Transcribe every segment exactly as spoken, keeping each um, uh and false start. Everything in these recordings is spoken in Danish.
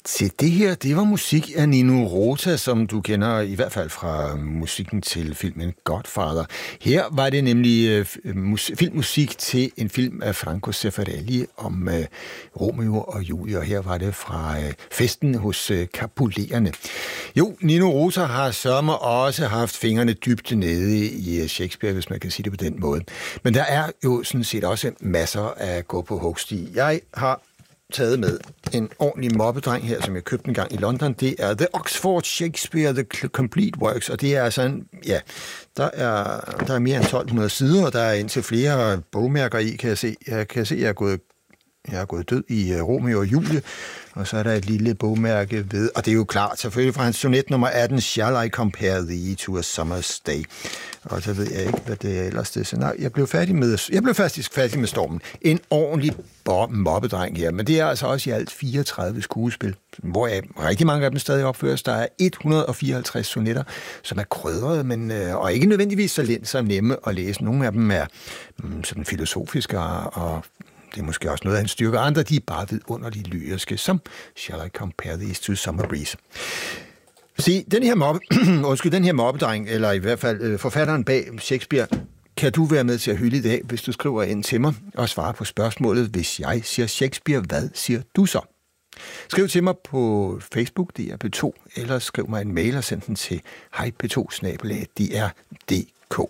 Se, det her, det var musik af Nino Rota, som du kender i hvert fald fra musikken til filmen Godfather. Her var det nemlig øh, mus- filmmusik til en film af Franco Zeffirelli om øh, Romeo og Julie, og her var det fra øh, festen hos øh, Capuleterne. Jo, Nino Rota har sørme også haft fingrene dybt nede i Shakespeare, hvis man kan sige det på den måde. Men der er jo sådan set også masser at gå på hugsti. Jeg har taget med en ordentlig mobbedreng her, som jeg købte en gang i London. Det er The Oxford Shakespeare, The Complete Works, og det er sådan, ja, der er, der er mere end tolv hundrede sider, og der er indtil flere bogmærker i, kan jeg se. Jeg kan se, jeg er gået Jeg er gået død i Romeo og Julie, og så er der et lille bogmærke ved, og det er jo klart, selvfølgelig fra hans sonet nummer atten, Shall I Compare Thee to a Summer's Day? Og så ved jeg ikke, hvad det er ellers det. Så nej, jeg blev færdig med, jeg blev faktisk færdig med Stormen. En ordentlig mobbedreng her, men det er altså også i alt fireogtredive skuespil, hvor jeg, rigtig mange af dem stadig opføres. Der er et hundrede og fireoghalvtreds sonetter, som er krydrede, men, og ikke nødvendigvis så let som nemme at læse. Nogle af dem er mm, sådan filosofiske og det er måske også noget af en styrke. Andre, de er bare vidunderligt lyriske, som Shall I Compare These to Summer Breeze. Se, den her mobbe, undskyld, den her mobbedreng, eller i hvert fald øh, forfatteren bag Shakespeare, kan du være med til at hylde i dag, hvis du skriver ind til mig og svarer på spørgsmålet, hvis jeg siger Shakespeare, hvad siger du så? Skriv til mig på Facebook, D R P to, eller skriv mig en mail og send den til hej p to snabel-a d r punktum d k.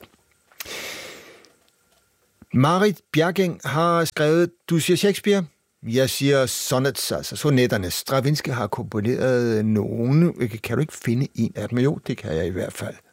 Marit Bjergeng har skrevet, du siger Shakespeare, jeg siger sonnets, altså sonetterne. Stravinsky har komponeret nogle, kan du ikke finde en af dem? Jo, det kan jeg i hvert fald.